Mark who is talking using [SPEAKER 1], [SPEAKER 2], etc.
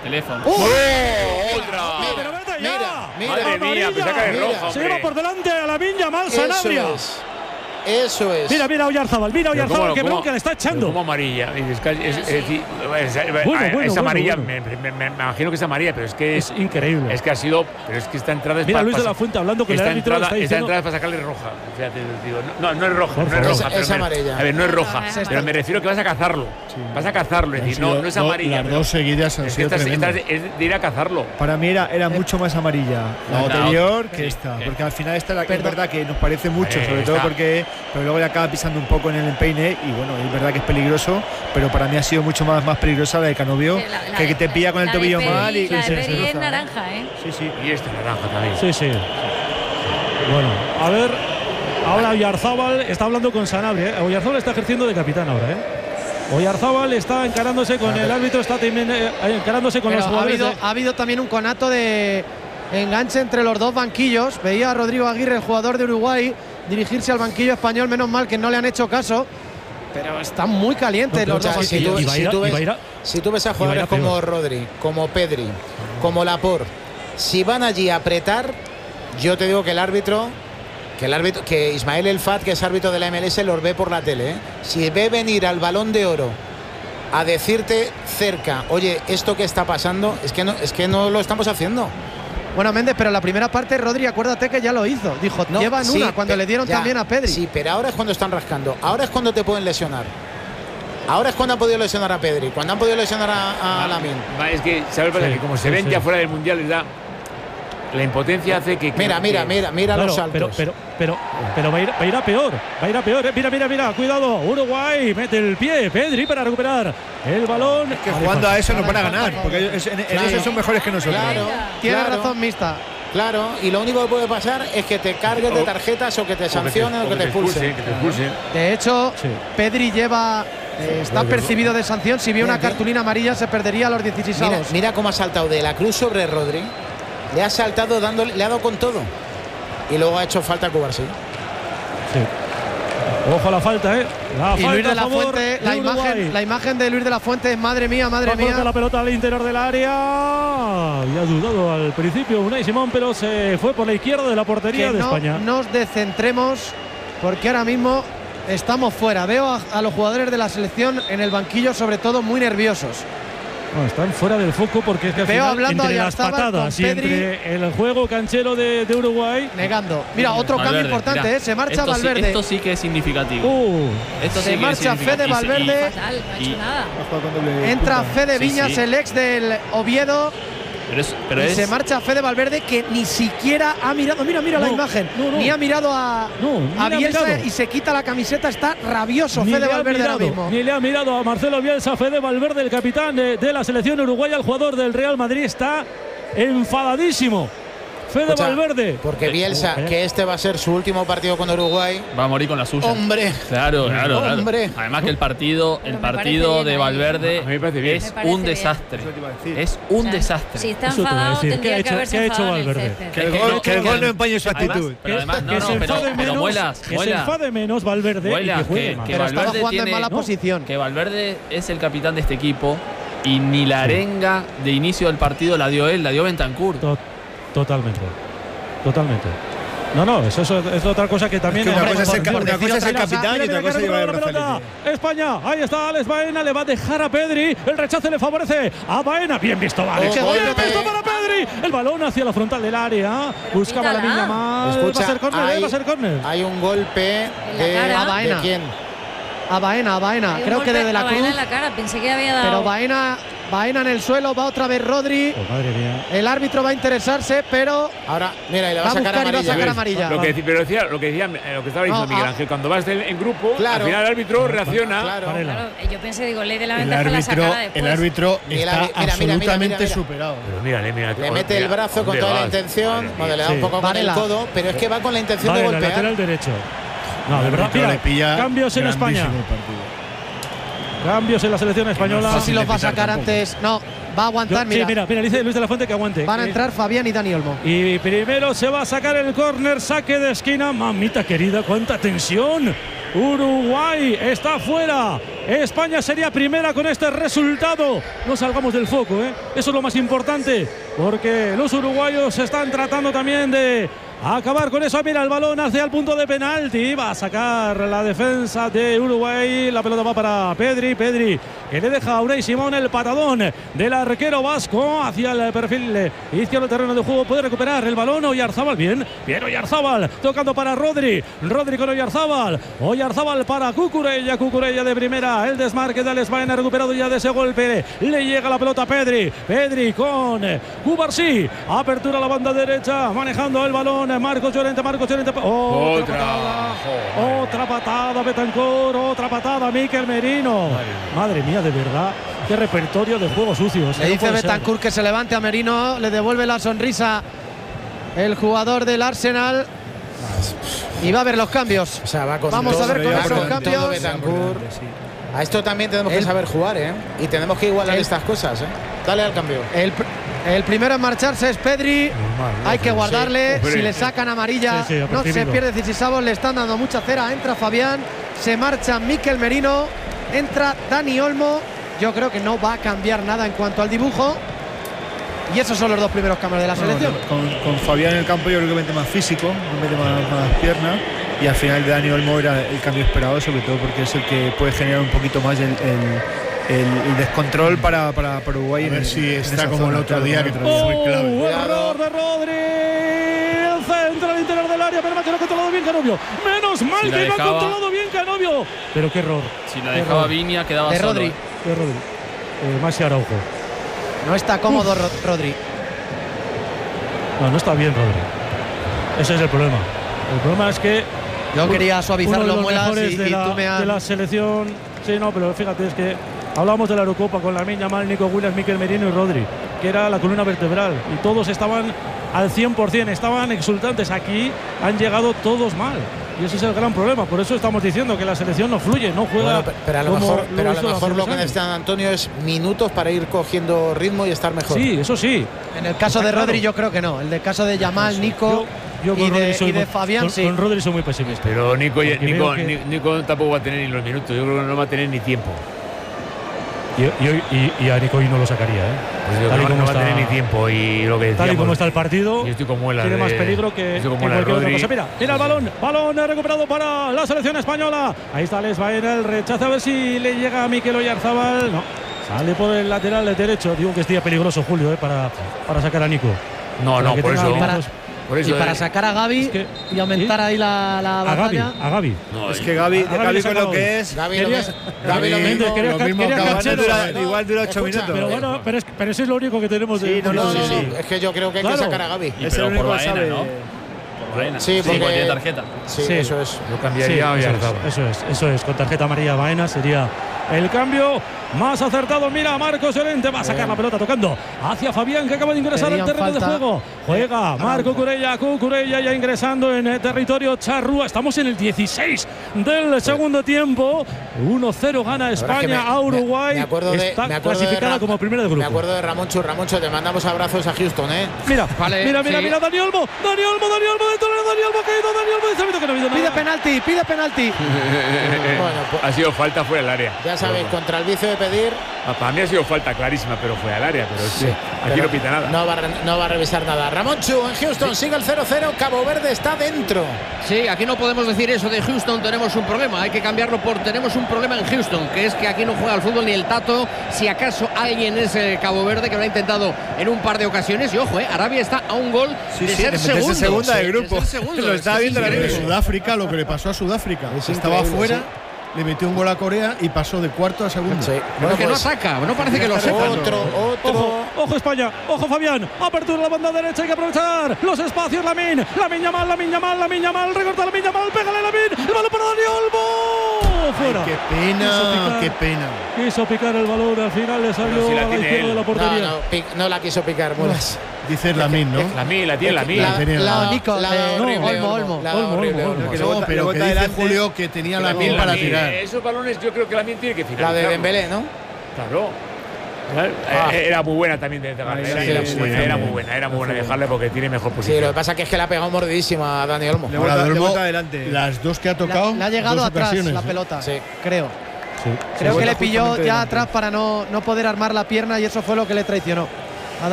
[SPEAKER 1] teléfono.
[SPEAKER 2] ¡Otra!
[SPEAKER 3] Mira,
[SPEAKER 2] Madre mía, me saca de roja,
[SPEAKER 3] se lleva por delante a Lamine Yamal Sanabria.
[SPEAKER 4] Eso es.
[SPEAKER 3] Mira Oyarzabal, que bronca le está echando.
[SPEAKER 2] Como amarilla. Es amarilla, me imagino que es amarilla, pero es que
[SPEAKER 3] es increíble.
[SPEAKER 2] Es que ha sido. Pero es que esta entrada es
[SPEAKER 3] Mira, Luis de la Fuente hablando con el árbitro.
[SPEAKER 2] Esta entrada es para sacarle roja. Fíjate, digo, no es roja, no es roja.
[SPEAKER 4] Es amarilla.
[SPEAKER 2] A ver, no es roja. Pero me refiero que vas a cazarlo. Vas a cazarlo. Es decir, no es amarilla.
[SPEAKER 5] Las dos seguidas han sido tremendas.
[SPEAKER 2] Es de ir a cazarlo.
[SPEAKER 5] Para mí era mucho más amarilla la anterior que esta. Porque al final esta es verdad que nos parece mucho, sobre todo porque. Pero luego le acaba pisando un poco en el empeine y bueno, es verdad que es peligroso, pero para mí ha sido mucho más peligrosa la de Canovio, que te pilla con el tobillo mal y
[SPEAKER 6] la de Peri es naranja,
[SPEAKER 5] Sí.
[SPEAKER 2] Y esta naranja también.
[SPEAKER 3] Sí. Bueno, a ver, ahora Oyarzabal está hablando con Sanabria. Oyarzabal está ejerciendo de capitán ahora, Oyarzabal está encarándose con el árbitro, está también encarándose con los jugadores.
[SPEAKER 7] Ha habido también un conato de enganche entre los dos banquillos. Veía a Rodrigo Aguirre, el jugador de Uruguay, dirigirse al banquillo español. Menos mal que no le han hecho caso, pero están muy calientes los dos banquillos.
[SPEAKER 4] Si tú ves a jugadores como Rodri, como Pedri, como Laporte, si van allí a apretar, yo te digo que el árbitro, que Ismael El Fat, que es árbitro de la MLS, los ve por la tele. Si ve venir al Balón de Oro a decirte cerca, oye, esto que está pasando, es que no lo estamos haciendo.
[SPEAKER 7] Bueno, Méndez, pero la primera parte, Rodri, acuérdate que ya lo hizo. Dijo, llevan una cuando le dieron también a Pedri.
[SPEAKER 4] Sí, pero ahora es cuando están rascando. Ahora es cuando te pueden lesionar. Ahora es cuando han podido lesionar a Pedri. Cuando han podido lesionar a Lamine.
[SPEAKER 2] Es que, ¿sabes lo que pasa? Que como se ven ya fuera del Mundial, les da. La impotencia hace que.
[SPEAKER 4] Mira claro, los saltos.
[SPEAKER 3] Pero va a ir a peor. Mira, cuidado. Uruguay mete el pie. Pedri para recuperar el balón.
[SPEAKER 5] Es que jugando a eso nos van a ganar, porque en eso son mejores que nosotros.
[SPEAKER 7] Tiene razón, Mista.
[SPEAKER 4] Claro, y lo único que puede pasar es que te cargues de tarjetas o que te sancionen o que te expulsen.
[SPEAKER 7] De hecho, Pedri está percibido de sanción. Si vio una cartulina amarilla, se perdería a los 16.
[SPEAKER 4] Mira cómo ha saltado de la cruz sobre Rodri. Le ha saltado le ha dado con todo. Y luego ha hecho falta Cubarsí.
[SPEAKER 3] Sí. Ojo a la falta,
[SPEAKER 7] y Luis de la Fuente, la imagen de Luis de la Fuente, madre mía.
[SPEAKER 3] La pelota al interior del área. Había dudado al principio Unai Simón, pero se fue por la izquierda de la portería de España.
[SPEAKER 7] No nos descentremos, porque ahora mismo estamos fuera. Veo a los jugadores de la selección en el banquillo, sobre todo, muy nerviosos.
[SPEAKER 3] No, están fuera del foco porque es que al final, entre las patadas y entre el juego canchero de Uruguay.
[SPEAKER 7] Negando. Mira, otro cambio importante, se marcha Valverde.
[SPEAKER 1] Esto sí que es significativo.
[SPEAKER 7] Se marcha Fede Valverde. Entra Fede Viñas, el ex del Oviedo. Pero se marcha Fede Valverde, que ni siquiera ha mirado. Mira la imagen. Ni ha mirado a Bielsa y se quita la camiseta. Está rabioso Fede Valverde ahora mismo.
[SPEAKER 3] Ni le ha mirado a Marcelo Bielsa. Fede Valverde, el capitán de la selección uruguaya, el jugador del Real Madrid, está enfadadísimo. Fede Valverde.
[SPEAKER 4] Porque Bielsa, que este va a ser su último partido con Uruguay,
[SPEAKER 1] va a morir con la suya.
[SPEAKER 4] Hombre.
[SPEAKER 1] Claro.
[SPEAKER 4] Hombre.
[SPEAKER 1] Además que el partido de Valverde es un desastre. Es un desastre.
[SPEAKER 6] Si está enfadado, tendría que haberse enfadado en el césped.
[SPEAKER 5] Que el gol no empañe su actitud.
[SPEAKER 1] Pero además,
[SPEAKER 3] que se enfade menos Valverde.
[SPEAKER 7] Pero estaba jugando en mala posición.
[SPEAKER 1] Que Valverde es el capitán de este equipo y ni la arenga de inicio del partido la dio él, la dio Bentancur.
[SPEAKER 3] Totalmente. No, eso es otra cosa que también.
[SPEAKER 5] Una cosa es el capitán y otra cosa es llevar el brazalete.
[SPEAKER 3] España, ahí está Alex Baena, le va a dejar a Pedri. El rechace le favorece a Baena. Bien visto, Alex. Bien visto para Pedri. El balón hacia la frontal del área. Buscaba la Lamine Yamal. Va a ser córner.
[SPEAKER 4] Hay un golpe
[SPEAKER 7] a Baena.
[SPEAKER 4] ¿De quién?
[SPEAKER 7] A Baena. Creo que desde la cruz.
[SPEAKER 6] En la cara, pensé que había dado.
[SPEAKER 7] Pero Baena en el suelo, va otra vez Rodri.
[SPEAKER 3] Madre mía.
[SPEAKER 7] El árbitro va a interesarse, pero
[SPEAKER 4] ahora, mira, y le va a sacar amarilla.
[SPEAKER 2] Lo que estaba diciendo Miguel Ángel, cuando vas en grupo, al final el árbitro reacciona.
[SPEAKER 6] Claro. Yo pensé, ley de la ventaja la sacada después.
[SPEAKER 5] El árbitro está absolutamente superado.
[SPEAKER 2] Pero mira.
[SPEAKER 4] Le mete el brazo con toda la intención, le da un poco con el codo, pero es que va con la intención de golpear.
[SPEAKER 3] Lateral derecho. No, de verdad, cambios en España. Cambios en la selección española.
[SPEAKER 7] No sé si los va a sacar antes. No, va a aguantar.
[SPEAKER 3] Mira, dice Luis de la Fuente que aguante.
[SPEAKER 7] Van a entrar Fabián y Dani Olmo.
[SPEAKER 3] Y primero se va a sacar el córner, saque de esquina. Mamita querida, cuánta tensión. Uruguay está fuera España sería primera con este resultado. No salgamos del foco, eso es lo más importante, porque los uruguayos están tratando también de acabar con eso. Mira el balón hacia el punto de penalti. Va a sacar la defensa de Uruguay. La pelota va para Pedri, que le deja a Unai Simón el patadón del arquero vasco hacia el perfil izquierdo del terreno de juego. Puede recuperar el balón Oyarzábal. Bien Oyarzábal tocando para Rodri con Oyarzábal para Cucurella de primera. El desmarque de Alex Baena, recuperado ya de ese golpe. Le llega la pelota a Pedri con Cubarsí. Apertura a la banda derecha, manejando el balón Marcos Llorente. Otra patada Betancur, otra patada Mikel Merino. Madre mía, de verdad, qué repertorio de juegos sucios.
[SPEAKER 7] Le dice Betancur que se levante a Merino, le devuelve la sonrisa el jugador del Arsenal. Y va a ver los cambios.
[SPEAKER 4] O sea,
[SPEAKER 7] vamos a ver con esos cambios.
[SPEAKER 4] A esto también tenemos que saber jugar, y tenemos que igualar estas cosas, Dale al cambio.
[SPEAKER 7] El primero en marcharse es Pedri. Hay que guardarle. Si le sacan amarilla, no se pierde Cisisavos. Le están dando mucha cera. Entra Fabián. Se marcha Mikel Merino. Entra Dani Olmo. Yo creo que no va a cambiar nada en cuanto al dibujo. Y esos son los dos primeros cambios de la selección.
[SPEAKER 5] Con Fabián en el campo yo creo que mete más físico, mete más pierna. Y al final de Dani Olmo era el cambio esperado, sobre todo porque es el que puede generar un poquito más el descontrol para Uruguay.
[SPEAKER 8] A ver si está como el otro día, que fue muy clave.
[SPEAKER 3] Error de Rodri. El centro al interior del área, pero que lo ha controlado bien Canovio. Menos mal que lo ha controlado bien Canovio. Pero qué error.
[SPEAKER 1] Si la dejaba Viña, quedaba solo.
[SPEAKER 7] Rodri.
[SPEAKER 3] Maxi Araujo.
[SPEAKER 7] No está cómodo Rodri.
[SPEAKER 3] No está bien Rodri. Ese es el problema. El problema es que
[SPEAKER 7] yo quería suavizar los muelas y
[SPEAKER 3] de la selección. Sí, no, pero fíjate, es que hablamos de la Eurocopa con Lamine Yamal, Nico Williams, Mikel Merino y Rodri, que era la columna vertebral, y todos estaban al 100%, estaban exultantes. Aquí han llegado todos mal, y ese es el gran problema. Por eso estamos diciendo que la selección no fluye, no juega.
[SPEAKER 4] Bueno, pero a lo mejor lo que necesitan, Antonio, es minutos para ir cogiendo ritmo y estar mejor.
[SPEAKER 3] Sí, eso sí.
[SPEAKER 7] En el caso de Rodri yo creo que no. En el caso de Yamal, Nico y de Fabián, sí.
[SPEAKER 3] Con Rodri soy muy pesimista.
[SPEAKER 2] Pero Nico tampoco va a tener ni los minutos. Yo creo que no va a tener ni tiempo.
[SPEAKER 3] Y a Nico no lo sacaría,
[SPEAKER 2] Pues yo creo que no va a tener ni tiempo. Y lo que decíamos,
[SPEAKER 3] tal y como está el partido,
[SPEAKER 2] yo estoy como
[SPEAKER 3] tiene más peligro que cualquier otra cosa. Mira el balón recuperado para la selección española. Ahí está Alex Baena, el rechazo, a ver si le llega a Mikel Oyarzábal. No, sale por el lateral derecho. Digo que es día peligroso, Julio, para sacar a Nico.
[SPEAKER 2] No, por eso.
[SPEAKER 7] Y para sacar a Gavi y aumentar ahí la batalla.
[SPEAKER 3] A Gavi.
[SPEAKER 5] No, es que Gavi con lo que es.
[SPEAKER 4] Gavi lo mismo.
[SPEAKER 5] Igual dura 8 minutos.
[SPEAKER 3] Pero bueno, pero eso es lo único que tenemos de.
[SPEAKER 4] Sí. Es que yo creo que hay que sacar a Gavi.
[SPEAKER 1] Es el único que sabe, ¿no? Por Baena.
[SPEAKER 4] Sí, porque
[SPEAKER 1] tiene tarjeta.
[SPEAKER 4] Sí, eso es.
[SPEAKER 2] Lo cambiaría a
[SPEAKER 3] Eso es. Con tarjeta amarilla Baena sería el cambio más acertado. Mira, Marcos Llorente va a sacar la pelota tocando hacia Fabián, que acaba de ingresar al terreno de juego. Juega Marco Cucurella ya ingresando en el territorio charrúa. Estamos en el 16 del segundo tiempo. 1-0 gana España a Uruguay. Está clasificada como primera de grupo.
[SPEAKER 4] Me acuerdo de Ramoncho, te mandamos abrazos a Houston,
[SPEAKER 3] Mira, Dani Olmo dentro de Dani Olmo caído, Dani Olmo dice que no ha habido nada.
[SPEAKER 7] Pide penalti.
[SPEAKER 2] Bueno, ha sido falta fuera del área.
[SPEAKER 4] Ya sabéis, contra el vicio de pedir.
[SPEAKER 2] Para mí ha sido falta clarísima, pero fue al área. Pero sí, aquí no pita nada.
[SPEAKER 4] No va a revisar nada. Ramonchu en Houston sigue el 0-0. Cabo Verde está dentro.
[SPEAKER 9] Sí, aquí no podemos decir eso de Houston. Tenemos un problema. Hay que cambiarlo por tenemos un problema en Houston, que es que aquí no juega al fútbol ni el Tato. Si acaso alguien es Cabo Verde, que lo ha intentado en un par de ocasiones. Y ojo, Arabia está a un gol de ser segundo.
[SPEAKER 5] Segunda de grupo.
[SPEAKER 9] Lo
[SPEAKER 8] estaba viendo en Sudáfrica, lo que le pasó a Sudáfrica. Estaba afuera. Le metió un gol a Corea y pasó de cuarto a segundo.
[SPEAKER 9] Sí. Pero que no ataca, no parece que lo sepa.
[SPEAKER 3] Ojo España, ojo Fabián. Apertura la banda derecha, hay que aprovechar los espacios. Lamine Yamal, recorta Lamine Yamal, pégale Lamine, el balón para Dani Olmo. Fuera.
[SPEAKER 8] Ay, qué pena.
[SPEAKER 3] Quiso picar el balón, al final le salió a la izquierda de la portería.
[SPEAKER 4] No la quiso picar, Mulas.
[SPEAKER 8] Dice Lamine, ¿no?
[SPEAKER 2] La tiene Lamine.
[SPEAKER 8] Olmo. Pero que dice Julio que tenía Lamine para tirar.
[SPEAKER 2] Esos balones yo creo que Lamine tiene que finalizar.
[SPEAKER 4] La de Dembélé, ¿no?
[SPEAKER 2] Claro. Era muy buena también de dejarle. Era muy buena dejarle porque tiene mejor posición.
[SPEAKER 4] Sí, lo que pasa es que le ha pegado mordidísima a Dani Olmo.
[SPEAKER 8] Le bota adelante. Las dos que ha tocado.
[SPEAKER 7] Le ha llegado atrás la pelota, sí, creo. Creo que le pilló ya atrás para no poder armar la pierna y eso fue lo que le traicionó.